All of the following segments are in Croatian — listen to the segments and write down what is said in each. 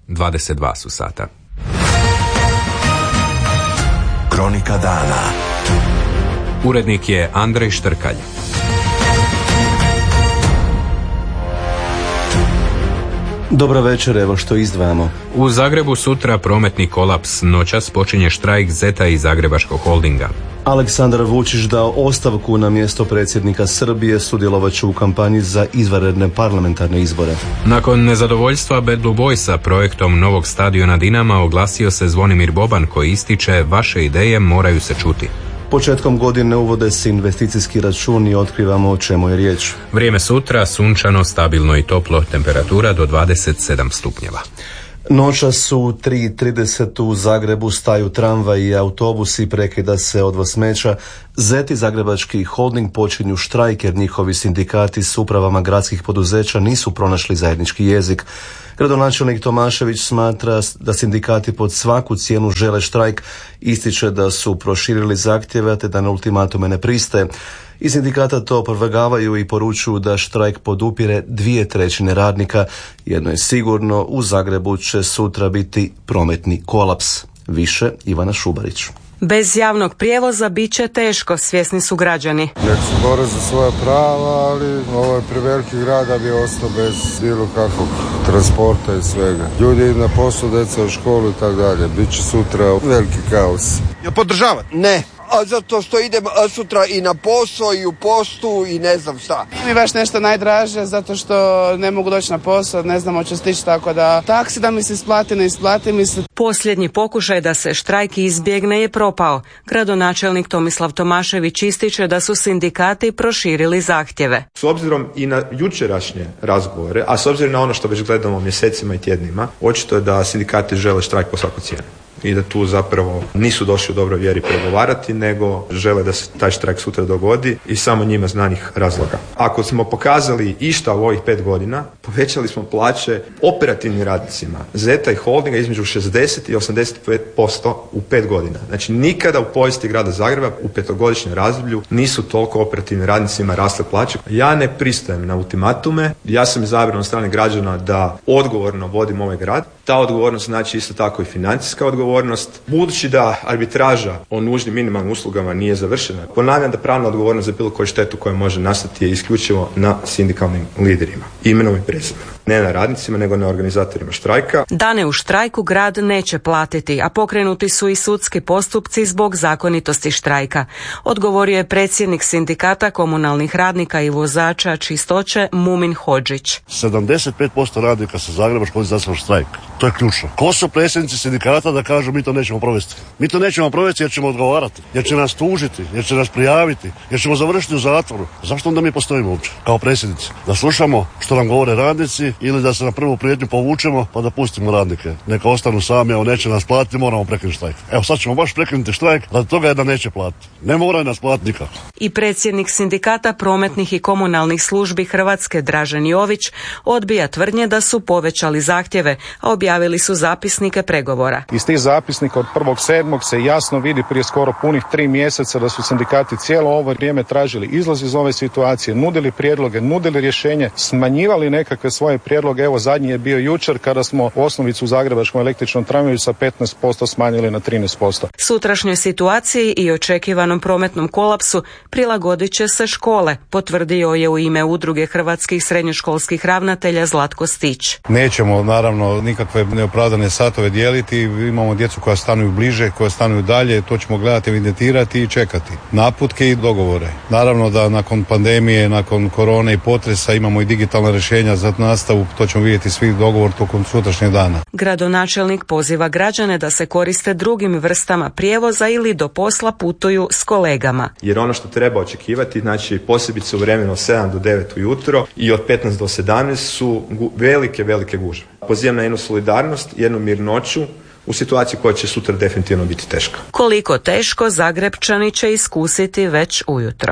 22 su sata. Kronika dana. Urednik je Andrej Štrkalj. Dobra večer, evo što izdvajamo. U Zagrebu sutra prometni kolaps, noćas počinje štrajk ZET-a i Zagrebačkog holdinga. Aleksandar Vučić dao ostavku na mjesto predsjednika Srbije, sudjelovat će u kampanji za izvanredne parlamentarne izbore. Nakon nezadovoljstva Bad Blue Boysa projektom novog stadiona Dinama oglasio se Zvonimir Boban koji ističe: vaše ideje moraju se čuti. Početkom godine uvode se investicijski račun i otkrivamo o čemu je riječ. Vrijeme sutra sunčano, stabilno i toplo, temperatura do 27 stupnjeva. Noćas su 3:30 u Zagrebu staju tramvaj i autobusi, prekida se odvoz smeća. ZET i Zagrebački holding počinju štrajk jer njihovi sindikati s upravama gradskih poduzeća nisu pronašli zajednički jezik. Gradonačelnik Tomašević smatra da sindikati pod svaku cijenu žele štrajk, ističe da su proširili zahtjeve te da na ultimatume ne pristaje. I sindikata to opovrgavaju i poručuju da štrajk podupire 2/3 radnika. Jedno je sigurno, u Zagrebu će sutra biti prometni kolaps. Više Ivana Šubarić. Bez javnog prijevoza bit će teško, svjesni su građani. Nek se bore za svoja prava, ali ovo je preveliki grad da bi ostao bez bilo kakvog transporta i svega. Ljudi idu na posao, djeca u školu i tako dalje. Biće sutra veliki kaos. Jel podržavate? Ne. A zato što idem sutra i na posao i u poštu i ne znam šta. Mi baš nešto najdraže zato što ne mogu doći na posao, ne znam hoće stići, tako da taksi da mi se isplati, ne isplati mi se. Posljednji pokušaj da se štrajk izbjegne je propao. Gradonačelnik Tomislav Tomašević ističe da su sindikati proširili zahtjeve. S obzirom i na jučerašnje razgovore, a s obzirom na ono što već gledamo mjesecima i tjednima, očito je da sindikati žele štrajk po svaku cijenu. I da tu zapravo nisu došli u dobroj vjeri pregovarati, nego žele da se taj štrajk sutra dogodi iz samo njima znanih razloga. Ako smo pokazali išta u ovih 5 godina, povećali smo plaće operativnim radnicima ZET-a i holdinga između 60 i 85% u 5 godina. Znači nikada u povijesti grada Zagreba u 5-godišnjem razdoblju nisu toliko operativnim radnicima rasle plaće. Ja ne pristajem na ultimatume, ja sam izabran od strane građana da odgovorno vodim ovaj grad. Ta odgovornost znači isto tako i financijska odgovornost. Budući da arbitraža o nužnim minimalnim uslugama nije završena, ponavljam da pravna odgovornost za bilo koju štetu koja može nastati je isključivo na sindikalnim liderima, imenom i prezimenom. Ne na radnicima, nego na organizatorima štrajka. Dane u štrajku grad neće platiti, a pokrenuti su i sudski postupci zbog zakonitosti štrajka. Odgovorio je predsjednik sindikata komunalnih radnika i vozača čistoće Mumin Hodžić. 75% radnika sa Zagreba podizali štrajk. To je ključno. Ko su predsjednici sindikata da kažu mi to nećemo provesti? Mi to nećemo provesti jer ćemo odgovarati, jer će nas tužiti, jer će nas prijaviti, jer ćemo završiti u zatvoru. Zašto onda mi postojimo uopće kao predsjednici? Da slušamo što nam govore radnici ili da se na prvu prijetnju povučemo pa da pustimo radnike? Neka ostanu sami, evo neće nas platiti, moramo prekinuti štrajk. Evo sad ćemo baš prekinuti štrajk, radi toga je da neće platiti. Ne moraju nas platiti nikako. I predsjednik sindikata prometnih i komunalnih službi Hrvatske Dražen Jović odbija tvrdnje da su povećali zahtjeve, a objavili su zapisnike pregovora. Iz tih zapisnika od 1.7. se jasno vidi prije skoro punih 3 mjeseca da su sindikati cijelo ovo vrijeme tražili izlaz iz ove situacije, nudili prijedloge, nudili rješenje, smanjivali nekakve svoje prijedloge. Evo zadnji je bio jučer kada smo osnovicu u Zagrebačkom električnom tramvaju sa 15% smanjili na 13%. Sutrašnjoj situaciji i očekivanom prometnom kolapsu prilagodit će se škole, potvrdio je u ime Udruge hrvatskih srednjoškolskih ravnatelja Zlatko Stić. Nećemo naravno nikakve neopravdane satove dijeliti, imamo djecu koja stanuju bliže, koja stanuju dalje, to ćemo gledati, evidentirati i čekati naputke i dogovore. Naravno da nakon pandemije, nakon korone i potresa imamo i digitalna rješenja za nastavu, to ćemo vidjeti svi dogovor tokom sutrašnjeg dana. Gradonačelnik poziva građane da se koriste drugim vrstama prijevoza ili do posla putuju s kolegama. Jer ono što treba očekivati, znači posebice u vremenu od 7 do 9 ujutro i od 15 do 17 su velike gužve. Pozivam na jednu solidarnost, jednu mirnoću u situaciji koja će sutra definitivno biti teška. Koliko teško, Zagrepčani će iskusiti već ujutro.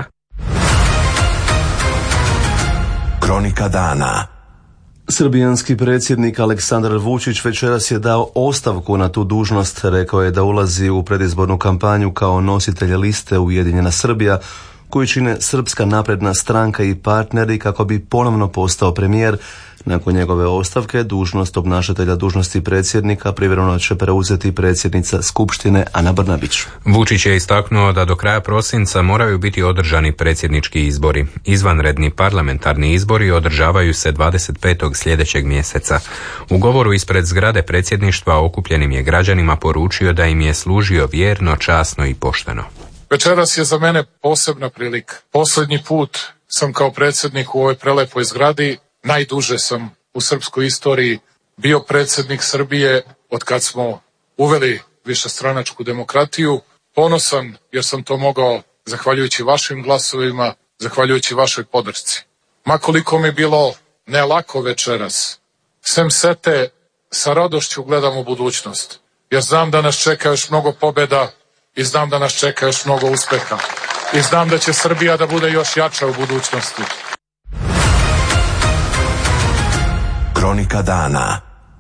Kronika dana. Srbijanski predsjednik Aleksandar Vučić večeras je dao ostavku na tu dužnost. Rekao je da ulazi u predizbornu kampanju kao nositelj liste Ujedinjena Srbija, koji čine Srpska napredna stranka i partneri kako bi ponovno postao premijer. Nakon njegove ostavke, dužnost obnašatelja dužnosti predsjednika privremeno će preuzeti predsjednica Skupštine Ana Brnabić. Vučić je istaknuo da do kraja prosinca moraju biti održani predsjednički izbori. Izvanredni parlamentarni izbori održavaju se 25. sljedećeg mjeseca. U govoru ispred zgrade predsjedništva okupljenim je građanima poručio da im je služio vjerno, časno i pošteno. Večeras je za mene posebna prilika. Posljednji put sam kao predsjednik u ovoj prelepoj zgradi. Najduže sam u srpskoj istoriji bio predsjednik Srbije od kad smo uveli višestranačku demokratiju. Ponosan jer sam to mogao zahvaljujući vašim glasovima, zahvaljujući vašoj podršci. Ma koliko mi bilo ne lako večeras, sem sete sa radošću gledam u budućnost. Jer znam da nas čeka još mnogo pobjeda i znam da nas čeka još mnogo uspeha. I znam da će Srbija da bude još jača u budućnosti. Kronika dana.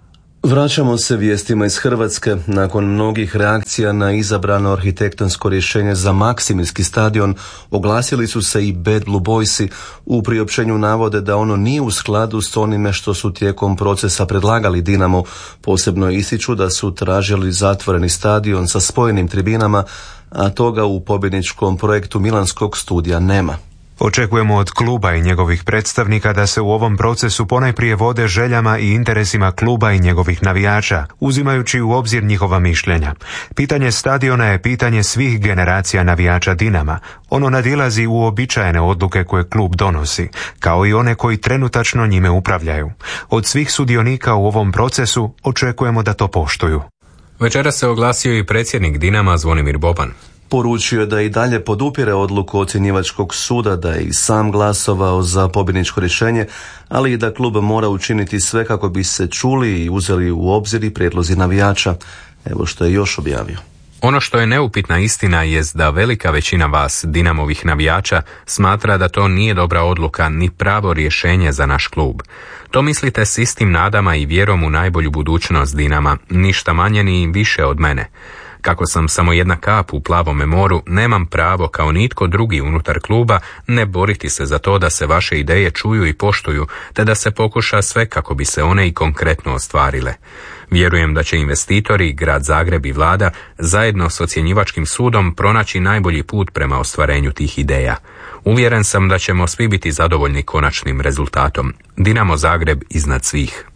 Vraćamo se vijestima iz Hrvatske. Nakon mnogih reakcija na izabrano arhitektonsko rješenje za Maksimirski stadion, oglasili su se i Bad Blue Boysi. U priopćenju navode da ono nije u skladu s onime što su tijekom procesa predlagali Dinamo. Posebno ističu da su tražili zatvoreni stadion sa spojenim tribinama, a toga u pobjedničkom projektu Milanskog studija nema. Očekujemo od kluba i njegovih predstavnika da se u ovom procesu ponajprije vode željama i interesima kluba i njegovih navijača, uzimajući u obzir njihova mišljenja. Pitanje stadiona je pitanje svih generacija navijača Dinama. Ono nadilazi uobičajene odluke koje klub donosi, kao i one koji trenutačno njime upravljaju. Od svih sudionika u ovom procesu očekujemo da to poštuju. Večeras se oglasio i predsjednik Dinama Zvonimir Boban. Poručio je da i dalje podupire odluku ocjenjivačkog suda, da je i sam glasovao za pobjedničko rješenje, ali i da klub mora učiniti sve kako bi se čuli i uzeli u obzir i prijedlozi navijača. Evo što je još objavio. Ono što je neupitna istina jest da velika većina vas, Dinamovih navijača, smatra da to nije dobra odluka ni pravo rješenje za naš klub. To mislite s istim nadama i vjerom u najbolju budućnost Dinama, ništa manje ni više od mene. Kako sam samo jedna kap u plavome moru, nemam pravo kao nitko drugi unutar kluba ne boriti se za to da se vaše ideje čuju i poštuju, te da se pokuša sve kako bi se one i konkretno ostvarile. Vjerujem da će investitori, grad Zagreb i vlada zajedno s ocjenjivačkim sudom pronaći najbolji put prema ostvarenju tih ideja. Uvjeren sam da ćemo svi biti zadovoljni konačnim rezultatom. Dinamo Zagreb iznad svih.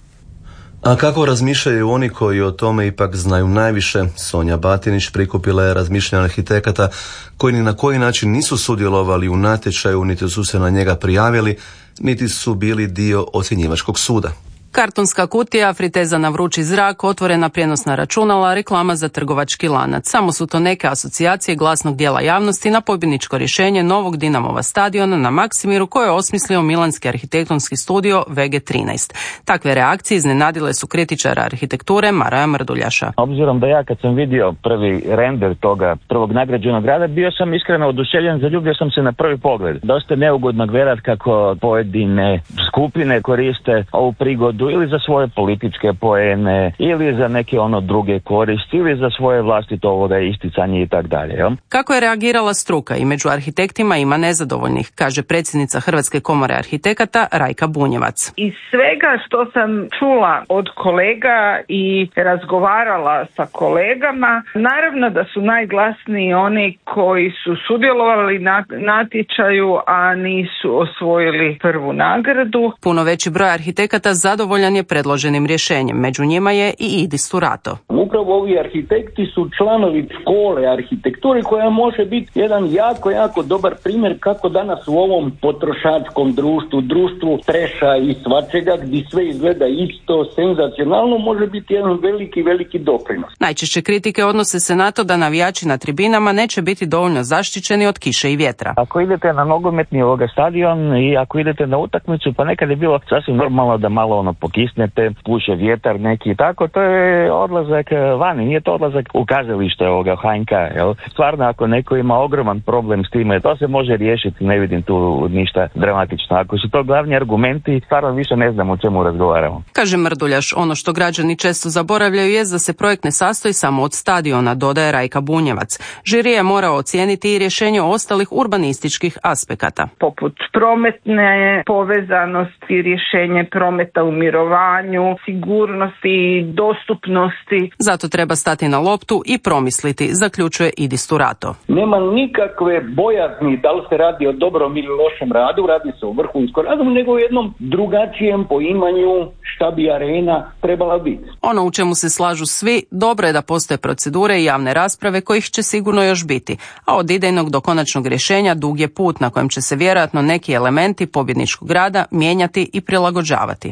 A kako razmišljaju oni koji o tome ipak znaju najviše? Sonja Batinić prikupila je razmišljanja arhitekata koji ni na koji način nisu sudjelovali u natječaju, niti su se na njega prijavili, niti su bili dio ocjenjivačkog suda. Kartonska kutija, friteza na vrući zrak, otvorena prijenosna računala, reklama za trgovački lanac. Samo su to neke asocijacije glasnog dijela javnosti na pobjedničko rješenje novog Dinamova stadiona na Maksimiru koje je osmislio milanski arhitektonski studio VG13. Takve reakcije iznenadile su kritičara arhitekture Maraja Mrduljaša. Obzirom da ja kad sam vidio prvi render toga prvog nagrađenog grada, bio sam iskreno oduševljen, zaljubio sam se na prvi pogled. Dosta neugodno gledat kako pojedine skupine koriste ovu prigodu ili za svoje političke poene, ili za neke druge koristi, ili za svoje vlastito isticanje i tak dalje. Kako je reagirala struka? I među arhitektima ima nezadovoljnih, kaže predsjednica Hrvatske komore arhitekata Rajka Bunjevac. Iz svega što sam čula od kolega i razgovarala sa kolegama, naravno da su najglasniji oni koji su sudjelovali na natječaju, a nisu osvojili prvu nagradu. Puno veći broj arhitekata zadovoljan je predloženim rješenjem. Među njima je i Idis Turato. Upravo ovi arhitekti su članovi škole arhitekture koja može biti jedan jako dobar primjer kako danas u ovom potrošačkom društvu treša i svačega gdje sve izgleda isto, senzacionalno, može biti jedan veliki doprinos. Najčešće kritike odnose se na to da navijači na tribinama neće biti dovoljno zaštićeni od kiše i vjetra. Ako idete na nogometni stadion i ako idete na utakmicu, pa nekad je bilo sasvim normalno da malo pokisnete, puše vjetar neki, tako to je odlazak vani, nije to odlazak u kazalište ovoga HNK, jel? Stvarno, ako neko ima ogroman problem s time, to se može riješiti, ne vidim tu ništa dramatično. Ako su to glavni argumenti, stvarno više ne znam o čemu razgovaramo. Kaže Mrduljaš, ono što građani često zaboravljaju je da se projekt ne sastoji samo od stadiona, dodaje Rajka Bunjevac. Žiri je morao ocijeniti i rješenje ostalih urbanističkih aspekata. Poput prometne povezanosti, rješenje prometa u mirovanju, sigurnosti, dostupnosti. Zato treba stati na loptu i promisliti, zaključuje Idis Turato. Nema nikakve bojazni da li se radi o dobrom ili lošem radu, radi se o vrhunskom radu, nego o jednom drugačijem poimanju šta bi arena trebala biti. Ono u čemu se slažu svi, dobro je da postoje procedure i javne rasprave kojih će sigurno još biti, a od idejnog do konačnog rješenja dug je put na kojem će se vjerojatno neki elementi pobjedničkog rada mijenjati i prilagođavati.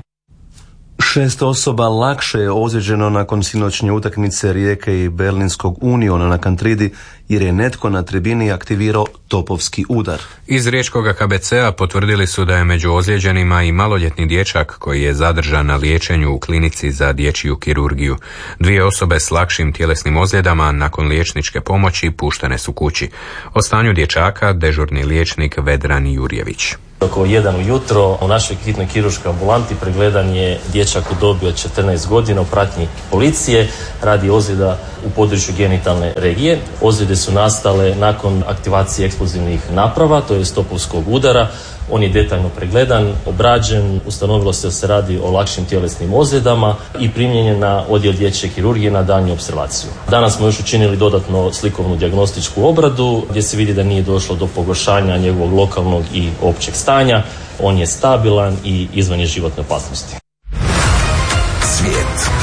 6 osoba lakše je ozlijeđeno nakon sinoćnje utakmice Rijeke i Berlinskog Uniona na Kantridi jer je netko na tribini aktivirao topovski udar. Iz riječkog KBC-a potvrdili su da je među ozlijeđenima i maloljetni dječak koji je zadržan na liječenju u klinici za dječju kirurgiju. 2 osobe s lakšim tjelesnim ozljedama nakon liječničke pomoći puštene su kući. O stanju dječaka dežurni liječnik Vedran Jurjević. Oko 1 ujutro u našoj hitnoj kirurškoj ambulanti pregledan je dječak u dobi od 14 godina u pratnji policije radi ozljeda u području genitalne regije. Ozljede su nastale nakon aktivacije eksplozivnih naprava, to je topovskog udara. On je detaljno pregledan, obrađen, ustanovilo se da se radi o lakšim tjelesnim ozljedama i primljen je na odjel dječje kirurgije na daljnju opservaciju. Danas smo još učinili dodatno slikovnu dijagnostičku obradu gdje se vidi da nije došlo do pogoršanja njegovog lokalnog i općeg stanja. On je stabilan i izvan je životne opasnosti. Svijet.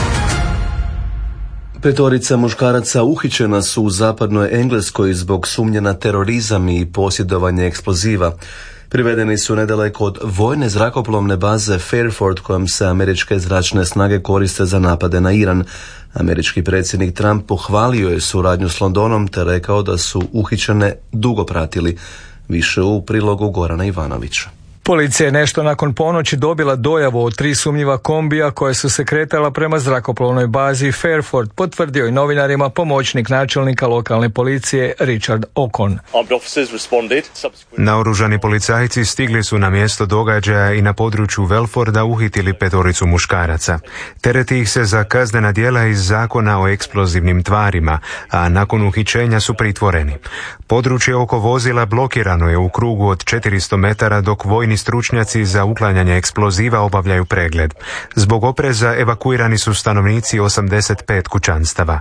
5 muškaraca uhićena su u zapadnoj Engleskoj zbog sumnje na terorizam i posjedovanje eksploziva. Privedeni su nedaleko od vojne zrakoplovne baze Fairford kojom se američke zračne snage koriste za napade na Iran. Američki predsjednik Trump pohvalio je suradnju s Londonom te rekao da su uhićene dugo pratili. Više u prilogu Gorana Ivanovića. Policija je nešto nakon ponoći dobila dojavu od 3 sumnjiva kombija koje su se kretala prema zrakoplovnoj bazi Fairford, potvrdio i novinarima pomoćnik načelnika lokalne policije Richard Ocon. Naoružani policajci stigli su na mjesto događaja i na području Welforda uhitili 5 muškaraca. Tereti ih se za kaznena djela iz zakona o eksplozivnim tvarima, a nakon uhićenja su pritvoreni. Područje oko vozila blokirano je u krugu od 400 metara dok vojni stručnjaci za uklanjanje eksploziva obavljaju pregled. Zbog opreza evakuirani su stanovnici 85 kućanstava.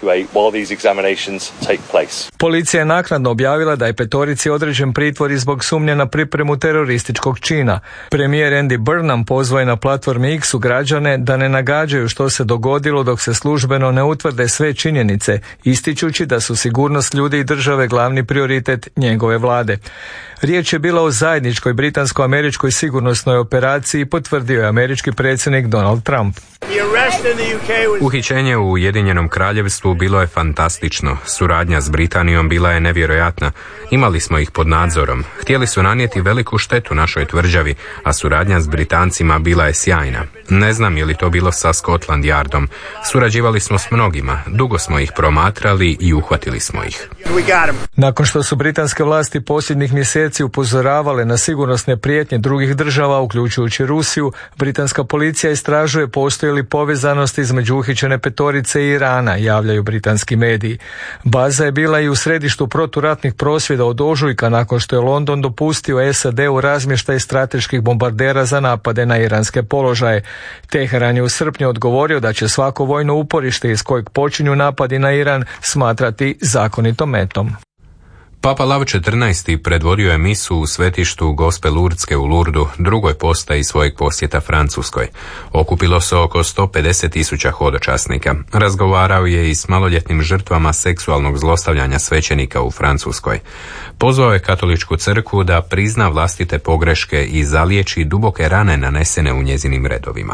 Policija je naknadno objavila da je 5 određen pritvor zbog sumnje na pripremu terorističkog čina. Premijer Andy Burnham pozvao je na platformi X građane da ne nagađaju što se dogodilo dok se službeno ne utvrde sve činjenice, ističući da su sigurnost ljudi i države glavni prioritet njegove vlade. Riječ je bila o zajedničkoj britansko-američkoj sigurnosnoj operaciji, potvrdio je američki predsjednik Donald Trump. Uhićenje u Ujedinjenom Kraljevstvu bilo je fantastično. Suradnja s Britanijom bila je nevjerojatna. Imali smo ih pod nadzorom. Htjeli su nanijeti veliku štetu našoj tvrđavi, a suradnja s Britancima bila je sjajna. Ne znam je li to bilo sa Scotland Yardom. Surađivali smo s mnogima, dugo smo ih promatrali i uhvatili smo ih. Nakon što su britanske vlasti posljednjih mjeseci upozoravale na sigurnosne prijetnje drugih država, uključujući Rusiju, britanska policija istražuje postoji li povezanost između uhićene 5 i Irana, javljaju britanski mediji. Baza je bila i u središtu proturatnih prosvjeda od ožujka nakon što je London dopustio SAD-u razmještaj strateških bombardera za napade na iranske položaje. Teheran je u srpnju odgovorio da će svako vojno uporište iz kojeg počinju napadi na Iran smatrati zakonitom metom. Papa Lav XIV. Predvodio je misu u svetištu Gospe Lurdske u Lurdu, drugoj postaji svojeg posjeta Francuskoj. Okupilo se oko 150.000 hodočasnika. Razgovarao je i s maloljetnim žrtvama seksualnog zlostavljanja svećenika u Francuskoj. Pozvao je katoličku crkvu da prizna vlastite pogreške i zaliječi duboke rane nanesene u njezinim redovima.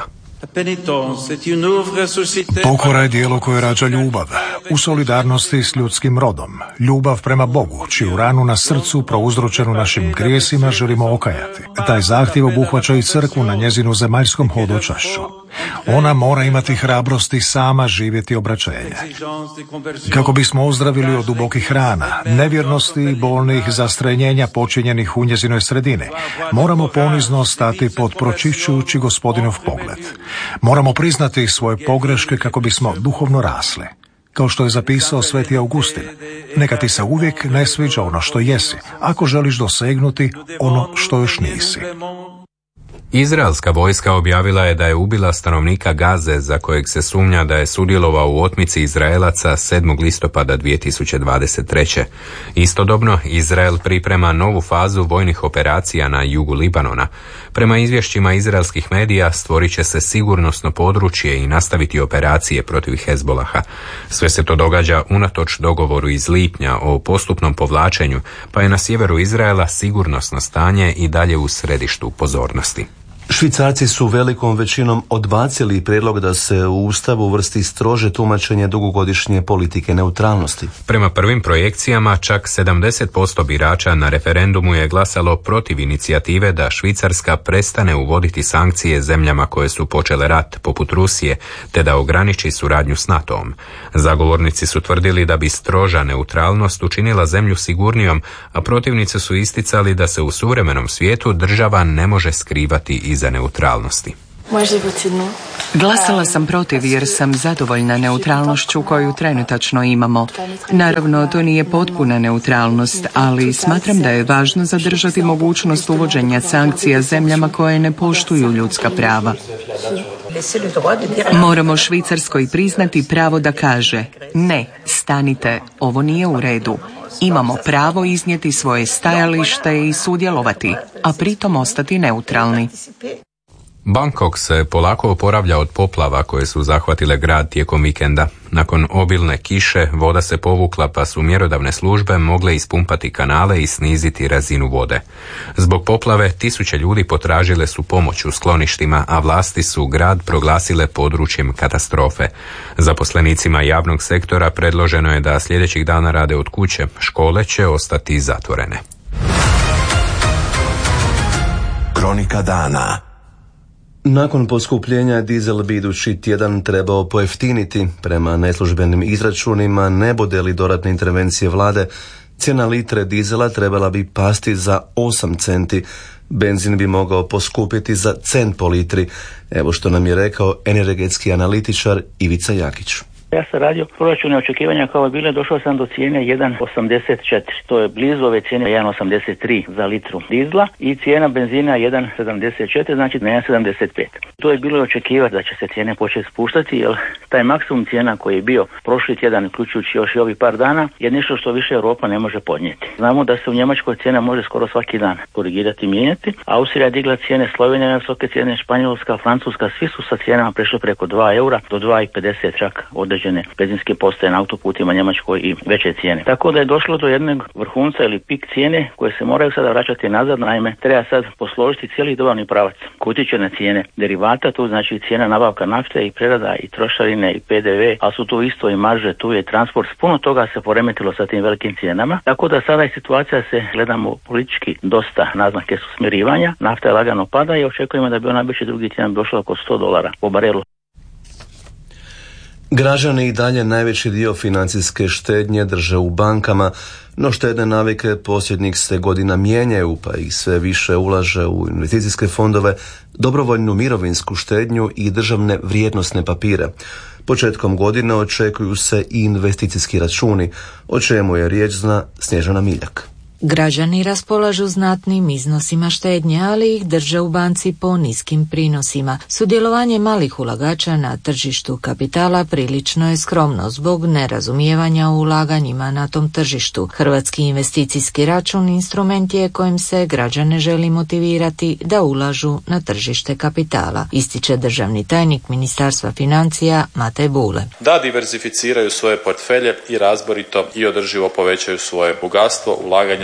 Pokora je dijelo koje rađa ljubav, u solidarnosti s ljudskim rodom, ljubav prema Bogu, čiju ranu na srcu prouzročenu našim grijesima želimo okajati. Taj zahtjev obuhvaća i crkvu na njezinu zemaljskom hodočašću. Ona mora imati hrabrosti sama živjeti obraćenje. Kako bismo ozdravili od dubokih rana, nevjernosti i bolnih zastrenjenja počinjenih u njezinoj sredini, moramo ponizno stati pod pročišćujući Gospodinov pogled. Moramo priznati svoje pogreške kako bismo duhovno rasli. Kao što je zapisao sveti Augustin, neka ti se uvijek ne sviđa ono što jesi, ako želiš dosegnuti ono što još nisi. Izraelska vojska objavila je da je ubila stanovnika Gaze za kojeg se sumnja da je sudjelovao u otmici Izraelaca 7. listopada 2023. Istodobno, Izrael priprema novu fazu vojnih operacija na jugu Libanona. Prema izvješćima izraelskih medija stvorit će se sigurnosno područje i nastaviti operacije protiv Hezbolaha. Sve se to događa unatoč dogovoru iz lipnja o postupnom povlačenju, pa je na sjeveru Izraela sigurnosno stanje i dalje u središtu pozornosti. Švicarci su velikom većinom odbacili prijedlog da se u Ustavu uvrsti strože tumačenje dugogodišnje politike neutralnosti. Prema prvim projekcijama, čak 70% birača na referendumu je glasalo protiv inicijative da Švicarska prestane uvoditi sankcije zemljama koje su počele rat, poput Rusije, te da ograniči suradnju s NATO-om. Zagovornici su tvrdili da bi stroža neutralnost učinila zemlju sigurnijom, a protivnici su isticali da se u suvremenom svijetu država ne može skrivati iza neutralnosti. Glasala sam protiv jer sam zadovoljna neutralnošću koju trenutačno imamo. Naravno, to nije potpuna neutralnost, ali smatram da je važno zadržati mogućnost uvođenja sankcija zemljama koje ne poštuju ljudska prava. Moramo Švicarskoj priznati pravo da kaže: ne, stanite, ovo nije u redu. Imamo pravo iznijeti svoje stajalište i sudjelovati, a pritom ostati neutralni. Bangkok se polako oporavlja od poplava koje su zahvatile grad tijekom vikenda. Nakon obilne kiše voda se povukla pa su mjerodavne službe mogle ispumpati kanale i sniziti razinu vode. Zbog poplave 1000 ljudi potražile su pomoć u skloništima, a vlasti su grad proglasile područjem katastrofe. Zaposlenicima javnog sektora predloženo je da sljedećih dana rade od kuće, škole će ostati zatvorene. Kronika dana. Nakon poskupljenja dizel bi idući tjedan trebao pojeftiniti. Prema neslužbenim izračunima, ne bude li dodatne intervencije vlade, cijena litre dizela trebala bi pasti za 8 centi. Benzin bi mogao poskupiti za cent po litri. Evo što nam je rekao energetski analitičar Ivica Jakić. Ja sam radio proračune očekivanja kao bile, došao sam do cijene 1,84. To je blizu ove cijene 1,83 za litru dizla i cijena benzina 1,74, znači 1,75. To je bilo očekivati da će se cijene početi spuštati, jer taj maksimum cijena koji je bio prošli tjedan, uključujući još i ovih par dana, je nešto što više Europa ne može podnijeti. Znamo da se u Njemačkoj cijena može skoro svaki dan korigirati i mijenjati. Austrija je digla cijene, Slovenija na visoke cijene, Španjolska, Francuska, svi su sa cijenama prešli preko 2 eura do 2,50 čak određene benzinske postaje na autoputima Njemačkoj i veće cijene. Tako da je došlo do jednog vrhunca ili pik cijene koje se moraju sada vraćati nazad. Naime, treba sad posložiti cijeli dobavni pravac koji utječe na cijene derivata, tu znači cijena nabavka nafte i prerada i trošarine i PDV, a su tu isto i marže, tu je transport. Puno toga se poremetilo sa tim velikim cijenama. Tako da sada je situacija, se gledamo politički, dosta naznake su smirivanja. Nafta je lagano pada i očekujemo da bi ona biće drugi tjedan došla oko $100 po barelu. Građani i dalje najveći dio financijske štednje drže u bankama, no štedne navike posljednjih se godina mijenjaju, pa i sve više ulaže u investicijske fondove, dobrovoljnu mirovinsku štednju i državne vrijednosne papire. Početkom godine očekuju se i investicijski računi, o čemu je riječ zna Snježana Miljak. Građani raspolažu znatnim iznosima štednje, ali ih drže u banci po niskim prinosima. Sudjelovanje malih ulagača na tržištu kapitala prilično je skromno zbog nerazumijevanja u ulaganjima na tom tržištu. Hrvatski investicijski račun instrument je kojim se građane želi motivirati da ulažu na tržište kapitala, ističe državni tajnik Ministarstva financija Matej Bule. Da diverzificiraju svoje portfelje i razborito i održivo povećaju svoje bogatstvo ulaganjem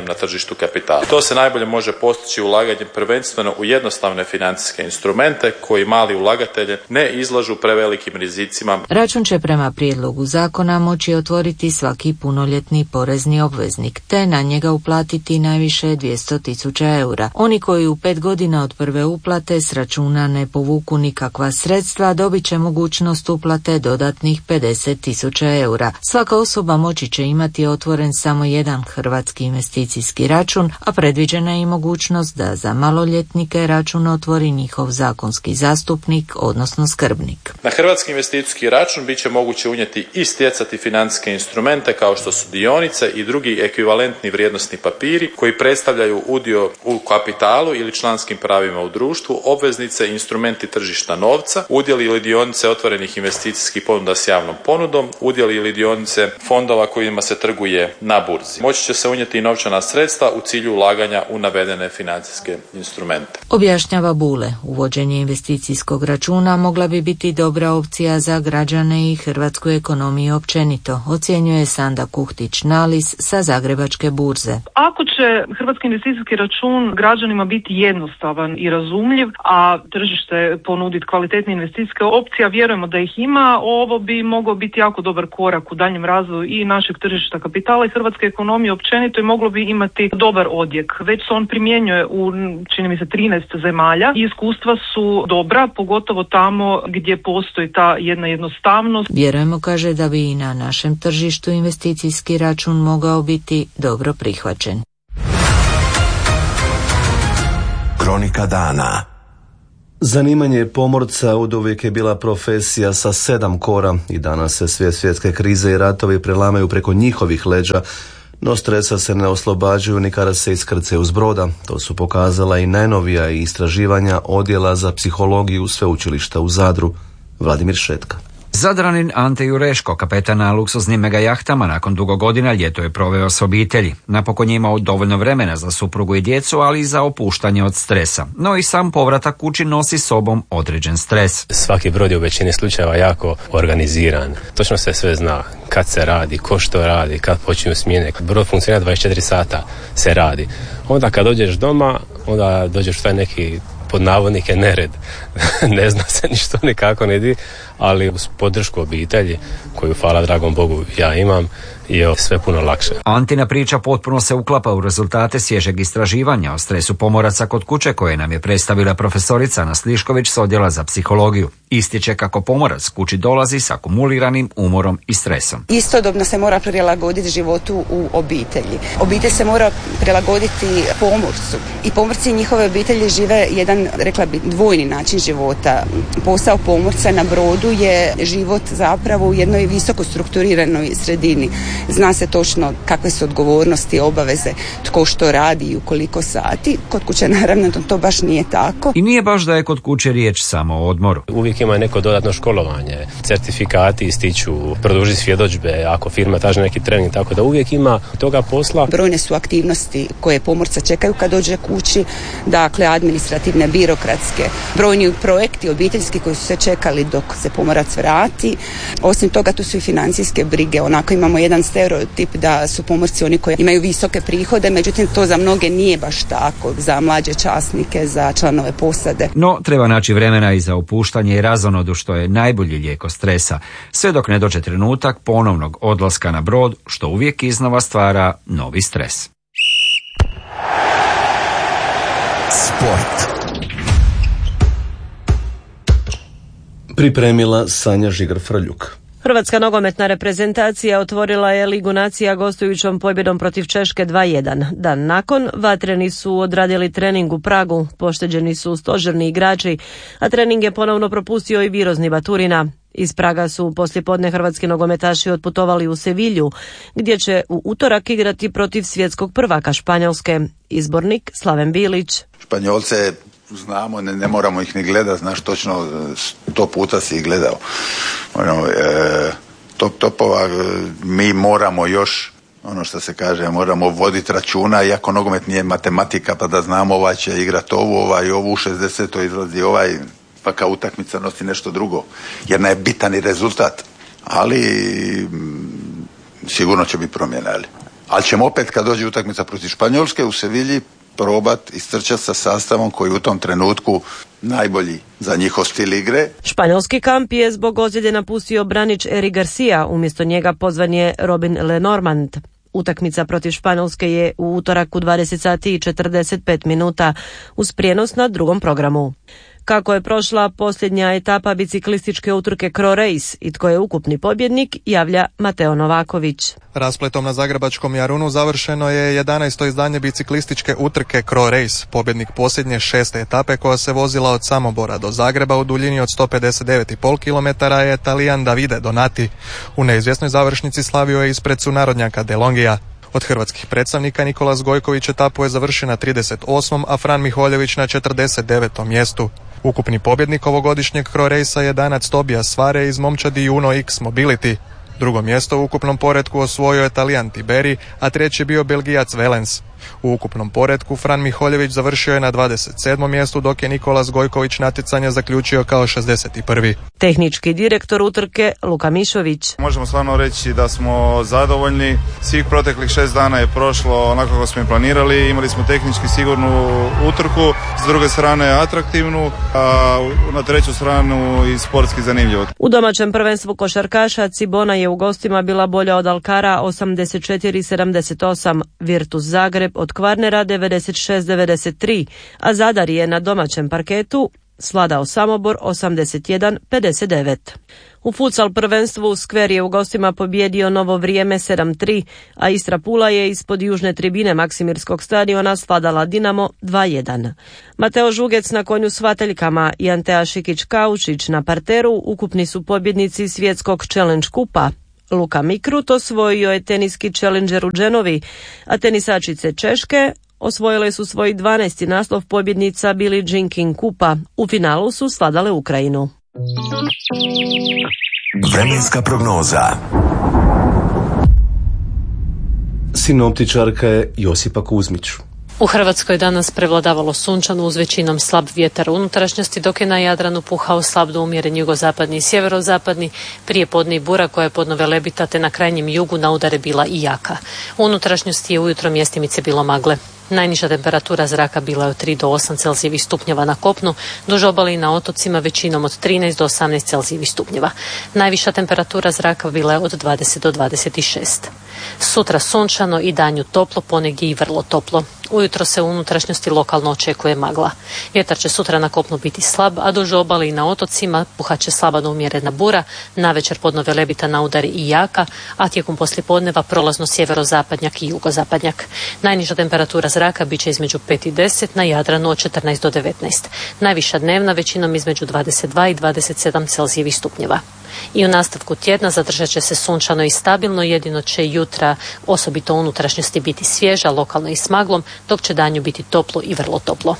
ulaganjem na tržištu kapitala. To se najbolje može postići ulaganjem prvenstveno u jednostavne financijske instrumente koji mali ulagatelje ne izlažu prevelikim rizicima. Račun će prema prijedlogu zakona moći otvoriti svaki punoljetni porezni obveznik, te na njega uplatiti najviše 200.000 eura. Oni koji u 5 godina od prve uplate s računa ne povuku nikakva sredstva, dobit će mogućnost uplate dodatnih 50.000 eura. Svaka osoba moći će imati otvoren samo jedan hrvatski investicijski račun, a predviđena je i mogućnost da za maloljetnike račun otvori njihov zakonski zastupnik, odnosno skrbnik. Na hrvatski investicijski račun bit će moguće unijeti i stjecati financijske instrumente kao što su dionice i drugi ekvivalentni vrijednosni papiri koji predstavljaju udio u kapitalu ili članskim pravima u društvu, obveznice, instrumenti tržišta novca, udjeli ili dionice otvorenih investicijskih ponuda s javnom ponudom, udjeli ili dionice fondova kojima se trguje na burzi. Moći će se unijeti i novčana sredstva u cilju ulaganja u navedene financijske instrumente. Objašnjava Bule, uvođenje investicijskog računa mogla bi biti dobra opcija za građane i hrvatsku ekonomiju općenito, ocjenjuje Sanda Kuhtić-Nalis sa Zagrebačke burze. Ako će hrvatski investicijski račun građanima biti jednostavan i razumljiv, a tržište ponuditi kvalitetne investicijske opcije, vjerujemo da ih ima, ovo bi mogao biti jako dobar korak u daljem razvoju i našeg tržišta kapitala i hrvatske ekonomije općenito i moglo bi imati dobar odjek. Već se on primjenjuje u, čini mi se, 13 zemalja i iskustva su dobra, pogotovo tamo gdje postoji ta jedna jednostavnost. Vjerujemo, kaže, da bi i na našem tržištu investicijski račun mogao biti dobro prihvaćen. Kronika dana. Zanimanje pomorca oduvijek je bila profesija sa 7 kora i danas se sve svjetske krize i ratovi prelamaju preko njihovih leđa, no stresa se ne oslobađaju ni kada se iskrcaju s broda. To su pokazala i najnovija istraživanja Odjela za psihologiju Sveučilišta u Zadru. Vladimir Šetka. Zadranin Ante Jureško, kapetan na luksuznim mega jahtama, nakon dugo godina ljeto je proveo s obitelji. Napokon je imao dovoljno vremena za suprugu i djecu, ali i za opuštanje od stresa. No i sam povratak kući nosi sobom određen stres. Svaki brod je u većini slučajeva jako organiziran. Točno se sve zna kad se radi, ko što radi, kad počinju smjene. Brod funkcionira 24 sata se radi. Onda kad dođeš doma, onda dođeš u taj neki pod navodnike nered. Ne zna se ništa nikako ne di, ali uz podršku obitelji, koju hvala dragom Bogu ja imam, je sve puno lakše. Antina priča potpuno se uklapa u rezultate svježeg istraživanja o stresu pomoraca kod kuće koje nam je predstavila profesorica Ana Slišković s Odjela za psihologiju. Ističe kako pomorac kući dolazi s akumuliranim umorom i stresom. Istodobno se mora prilagoditi životu u obitelji. Obitelj se mora prilagoditi pomorcu i pomorci i njihove obitelji žive jedan, rekla bi, dvojni način života. Posao pomorca na brodu je život zapravo u jednoj visoko strukturiranoj sredini. Zna se točno kakve su odgovornosti, obaveze, tko što radi i u koliko sati. Kod kuće naravno to baš nije tako. I nije baš da je kod kuće riječ samo o odmoru. Uvijek ima neko dodatno školovanje, certifikati ističu, produži svjedodžbe, ako firma traži neki trening, tako da uvijek ima toga posla. Brojne su aktivnosti koje pomorca čekaju kad dođe kući, dakle administrativne, birokratske, brojni projekti obiteljski koji su se čekali dok se pomorac vrati. Osim toga tu su i financijske brige, onako imamo jedan stereotip da su pomorci oni koji imaju visoke prihode, međutim to za mnoge nije baš tako, za mlađe časnike, za članove posade. No, treba naći vremena i za opuštanje i razonodu, što je najbolji lijek od stresa, sve dok ne dođe trenutak ponovnog odlaska na brod, što uvijek iznova stvara novi stres. Sport. Pripremila Sanja Žigar-Frljuk. Hrvatska nogometna reprezentacija otvorila je Ligu nacija gostujućom pobjedom protiv Češke 2:1. Dan nakon, vatreni su odradili trening u Pragu, pošteđeni su stožerni igrači, a trening je ponovno propustio i Virozni Baturina. Iz Praga su poslijepodne hrvatski nogometaši otputovali u Sevilju, gdje će u utorak igrati protiv svjetskog prvaka Španjolske. Izbornik Slaven Bilić. Španjolce znamo, ne moramo ih ni gledati, znaš točno 100 puta si ih gledao. Topova mi moramo još, ono što se kaže, moramo voditi računa, iako nogomet nije matematika, pa da znamo ovaj će igrati ovu u 60. izlazi ovaj, pa kao utakmica nosi nešto drugo, jer ne je bitan i rezultat, ali sigurno će biti promjena, ali Ali ćemo opet kad dođe utakmica protiv Španjolske u Sevilji probati istrčati sa sastavom koji u tom trenutku najbolji za njihov stil igre. Španjolski kamp je zbog ozljede napustio branič Eric Garcia, umjesto njega pozvan je Robin Lenormand. Utakmica protiv Španjolske je u utorak u 20 sati i 45 minuta uz prijenos na drugom programu. Kako je prošla posljednja etapa biciklističke utrke Cro Race i tko je ukupni pobjednik, javlja Mateo Novaković. Raspletom na zagrebačkom Jarunu završeno je 11. izdanje biciklističke utrke Cro Race. Pobjednik posljednje 6. etape koja se vozila od Samobora do Zagreba u duljini od 159,5 km je Talijan Davide Donati. U neizvjesnoj završnici slavio je ispred sunarodnjaka DeLongija. Od hrvatskih predstavnika Nikolas Gojković etapu je završio na 38. a Fran Miholjević na 49. mjestu. Ukupni pobjednik ovogodišnjeg Cro Racea je Danac Tobias Svare iz momčadi Uno X Mobility. Drugo mjesto u ukupnom poretku osvojio je Talijan Tiberi, a treći je bio Belgijac Velens. U ukupnom poretku Fran Miholjević završio je na 27. mjestu, dok je Nikolas Gojković natjecanje zaključio kao 61. Tehnički direktor utrke Luka Mišović. Možemo stvarno reći da smo zadovoljni. Svih proteklih 6 dana je prošlo onako kako smo i planirali. Imali smo tehnički sigurnu utrku, s druge strane atraktivnu, a na treću stranu i sportski zanimljivo. U domaćem prvenstvu košarkaša Cibona je u gostima bila bolja od Alkara 84-78, Virtus Zagreb od Kvarnera 96-93, a Zadar je na domaćem parketu svladao Samobor 81-59. U futsal prvenstvu Skver je u gostima pobjedio Novo Vrijeme 7-3, a Istra Pula je ispod južne tribine Maksimirskog stadiona svladala Dinamo 2-1. Mateo Žugec na konju s vateljkama i Antea Šikić-Kaučić na parteru ukupni su pobjednici svjetskog Challenge kupa. Luka Mikrut osvojio je teniski Challenger u Genovi, a tenisačice Češke osvojile su svoj 12. naslov pobjednica Billie Jean King kupa. U finalu su svladale Ukrajinu. Vremenska prognoza. Sinoptičarka je Josipa Kuzmić. U Hrvatskoj danas prevladavalo sunčano uz većinom slab vjetar u unutrašnjosti, dok je na Jadranu puhao slab do umjeren jugozapadni i sjeverozapadni, prije podne i bura koja je podno Velebita, te na krajnjem jugu na udare bila i jaka. U unutrašnjosti je ujutro mjestimice bilo magle. Najniža temperatura zraka bila je od 3 do 8 Celzijevih stupnjeva na kopnu, duž obale i na otocima većinom od 13 do 18 Celzijevih stupnjeva. Najviša temperatura zraka bila je od 20 do 26. Sutra sunčano i danju toplo, ponegdje i vrlo toplo. Ujutro se u unutrašnjosti lokalno očekuje magla. Vjetar će sutra na kopnu biti slab, a duž obale i na otocima puhat će slaba do umjerena bura, navečer podno Velebita na udari i jaka, a tijekom poslijepodneva prolazno sjeverozapadnjak i jugozapadnjak. Najniža temperatura zraka bit će između 5 i 10, na Jadranu od 14 do 19. Najviša dnevna većinom između 22 i 27 Celzijevih stupnjeva. I u nastavku tjedna zadržat će se sunčano i stabilno, jedino će jutra osobito unutrašnjosti biti svježa, lokalno i s maglom, dok će danju biti toplo i vrlo toplo.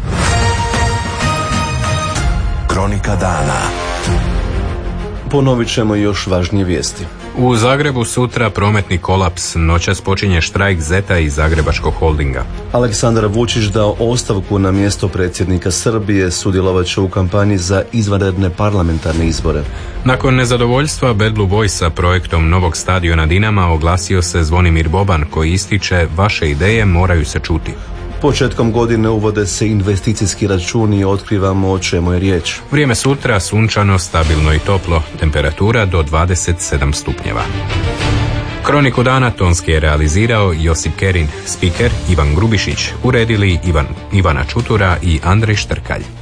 Kronika dana. Ponovit ćemo još važnije vijesti. U Zagrebu sutra prometni kolaps, noćas počinje štrajk Zeta i Zagrebačkog holdinga. Aleksandar Vučić dao ostavku na mjesto predsjednika Srbije, sudjelovat će u kampanji za izvanredne parlamentarne izbore. Nakon nezadovoljstva Bad Blue Boysa projektom novog stadiona Dinama oglasio se Zvonimir Boban koji ističe: vaše ideje moraju se čuti. Početkom godine uvode se investicijski računi i otkrivamo o čemu je riječ. Vrijeme sutra sunčano, stabilno i toplo, temperatura do 27 stupnjeva. Kroniku dana tonski je realizirao Josip Kerin, spiker Ivan Grubišić, uredili Ivana Čutura i Andrej Štrkalj.